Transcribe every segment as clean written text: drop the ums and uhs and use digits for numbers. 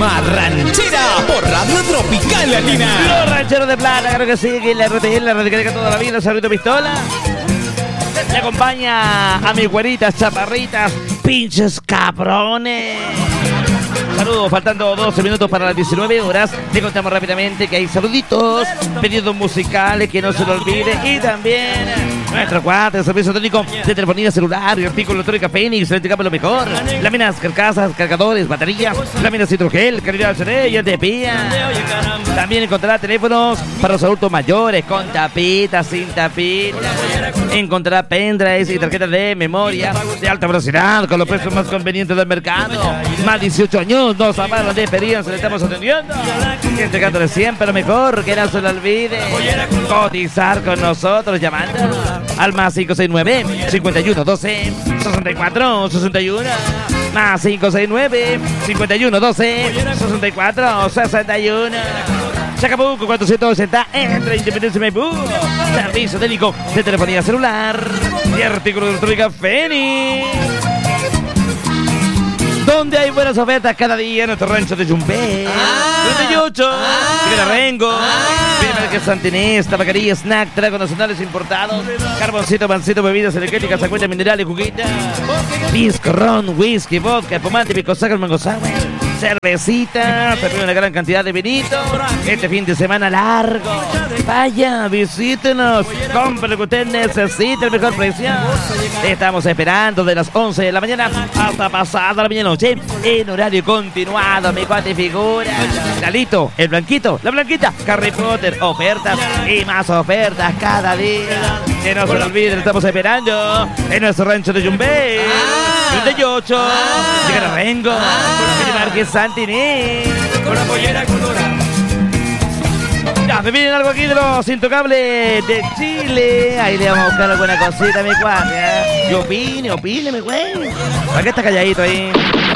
más ranchera por Radio Tropical Latina. Los rancheros de plata, creo que sí, que la RTL, la radical toda la vida, Cerrito Pistola. Le acompaña a mis güeritas, chaparritas, pinches cabrones. Saludos, faltando 12 minutos para las 19 horas. Le contamos rápidamente que hay saluditos, pedidos musicales, que no se lo olvide. Y también nuestro cuate de servicio técnico de telefonía celular y artículo electrónica Fénix. Le entregamos lo mejor: láminas, carcasas, cargadores, baterías, láminas hidrogel, calidad HD y de pía. También encontrará teléfonos para los adultos mayores con tapitas, sin tapitas. Encontrará pendrives y tarjetas de memoria de alta velocidad con los precios más convenientes del mercado. Más 18 años, nos amaron de experiencia, le estamos atendiendo. Entregándole siempre lo mejor, que no se lo olvide. Cotizar con nosotros llamando al más 569 51 12 64 61. Más 569 51 12 64 61. Chacabuco 480 entre Independencia y Maipú. Servicio técnico de telefonía celular y artículo de electrónica Fénix, donde hay buenas ofertas cada día en nuestro rancho de Yumbé. 38, Primera Rengo, Primera que Santinés, tabacaría, snack, tragos nacionales importados, carboncito, pancito, bebidas energéticas, agüita minerales, juguita, pisco, ron, whisky, vodka, espumante, pico saca, mango sour, cervecita, también una gran cantidad de vinito. Este fin de semana largo, vaya, visítenos, compre lo que usted necesite, el mejor precio. Estamos esperando de las 11 de la mañana hasta pasada la medianoche, en horario continuado, mi cuate figura. Galito, el blanquito, la blanquita, Harry Potter, ofertas y más ofertas cada día. Que no se lo olviden, estamos esperando en nuestro rancho de Yumbé. 38, llega a Rengo, Marqués Santinés, con la pollera colorada. Ya, me vienen algo aquí de los intocables de Chile. Ahí le vamos a buscar alguna cosita, mi cuate, ¿eh? Y opine, mi güey. ¿Para qué está calladito ahí?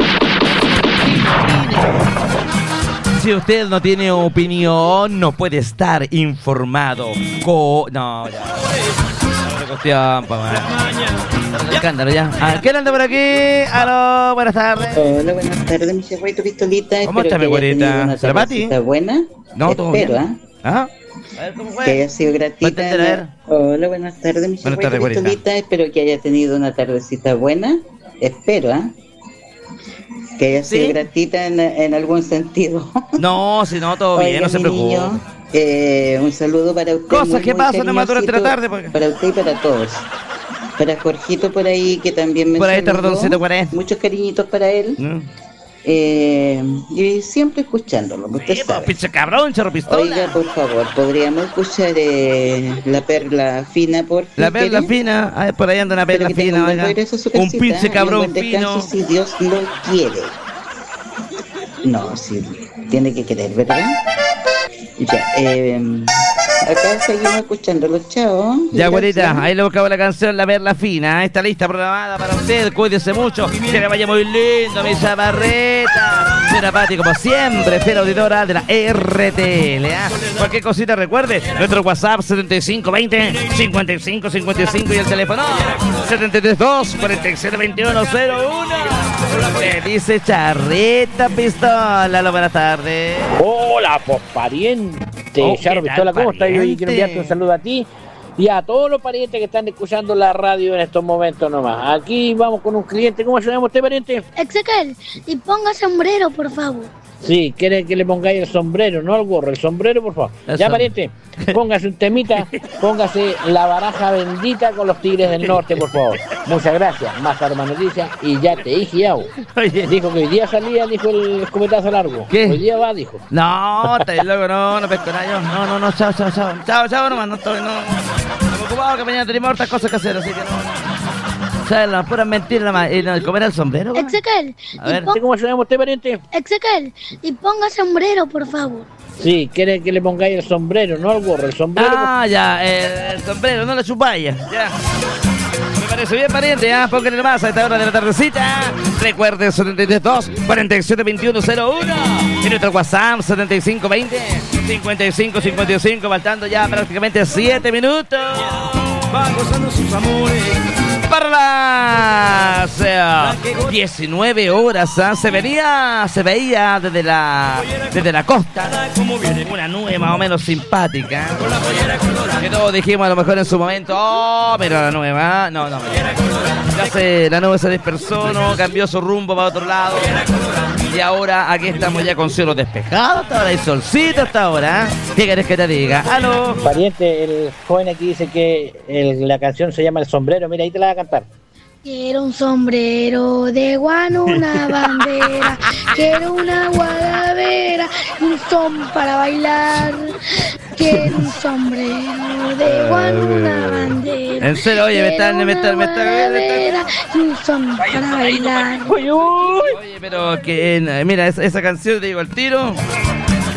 Si usted no tiene opinión, no puede estar informado. No, ya. Cuestión, escándalo ya. ¿Quién anda por aquí? Aló, buenas tardes. Hola, buenas tardes, mi cerrito pistolita. ¿Cómo está mi güerita? ¿Se la Pati? ¿Está buena? No, todo bien. Espero, Ajá. A ver cómo fue. Que haya sido gratita. Hola, buenas tardes, mi cerrito pistolita. Espero que haya tenido una tardecita buena. Espero, que haya sido gratita en algún sentido. No, si no, todo bien, no se preocupe. Un saludo para usted. Cosas que pasan nomás durante la tarde. Porque... Para usted y para todos. Para Jorgito por ahí, que también me por ahí está ratoncito 40. Muchos cariñitos para él. Y siempre escuchándolo, usted sabe. Pinche cabrón, Chorro Pistola. Oiga, por favor, ¿podríamos escuchar la perla fina, por favor? La perla fina, ay, por ahí anda una perla fina, oiga. Un pinche cabrón fino. Si Dios lo quiere. No, sí, tiene que querer, ¿verdad? Ya, acá seguimos escuchando los chavos. Ya, güerita, ahí le buscaba la canción La Perla Fina. Está lista, programada para usted. Cuídese mucho, que le vaya muy lindo, mi chaparreta. Señora Pati, como siempre, fiel auditora de la RTL. Cualquier cosita, recuerde, nuestro WhatsApp 7520-5555 y el teléfono 732-472101. Le dice Charreta Pistola. Buenas tardes. Hola, pues pariente. Charro Pistola, ¿cómo estás? Yo quiero enviarte un saludo a ti y a todos los parientes que están escuchando la radio en estos momentos nomás. Aquí vamos con un cliente. ¿Cómo se llama usted, pariente? Ezequiel, y ponga sombrero, por favor. Sí, quiere que le pongáis el sombrero, no el gorro, el sombrero, por favor. Eso. Ya, pariente, póngase un temita, póngase La Baraja Bendita con los Tigres del Norte, por favor. Muchas gracias, más arma noticia y ya te dije, ya. Dijo que hoy día salía, dijo el escopetazo largo. ¿Qué? Hoy día va, dijo. No, está ahí luego, no pesco nada yo. No, chao, nomás, no estoy, no. Estoy ocupado que mañana tenemos otras cosas que hacer, así que no. ¿Sabes? Las puras mentiras nomás. ¿Y comer el sombrero? Ezequiel, ¿Cómo se llama usted, pariente? Ezequiel, y ponga sombrero, por favor. Sí, quiere que le pongáis el sombrero, no el gorro, el sombrero. Ya, el sombrero, no la chupalla. Ya. Me parece bien, pariente, pónganle más a esta hora de la tardecita. Recuerde 722-472101. Y nuestro WhatsApp 7520-5555. Faltando ya prácticamente 7 minutos. Va gozando sus amores. para las 19 horas. Se veía desde la costa una nube más o menos simpática. Que todos dijimos a lo mejor en su momento, oh, mira la nube, ¿eh? No. La nube se dispersó, no cambió su rumbo para otro lado. Y ahora aquí estamos ya con cielos despejados. Hasta ahora hay solcito hasta ahora. ¿Qué querés que te diga? ¡Aló! Pariente, el joven aquí dice que la canción se llama El Sombrero. Mira, ahí te la voy a cantar. Quiero un sombrero de guano, una bandera. Quiero una guadalera y un son para bailar. Quiero un sombrero de guano, una bandera. En serio, oye, me está. Y un son para bailar. Oye, pero que mira, esa canción te digo al tiro.